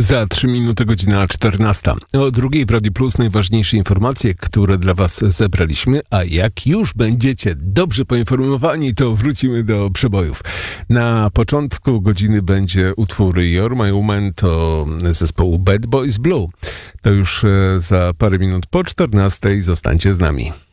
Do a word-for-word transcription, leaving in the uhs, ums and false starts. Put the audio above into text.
Za trzy minuty godzina czternasta. O drugiej w Radiu Plus najważniejsze informacje, które dla Was zebraliśmy, a jak już będziecie dobrze poinformowani, to wrócimy do przebojów. Na początku godziny będzie utwór You're My Woman, to zespołu Bad Boys Blue. To już za parę minut po czternastej. Zostańcie z nami.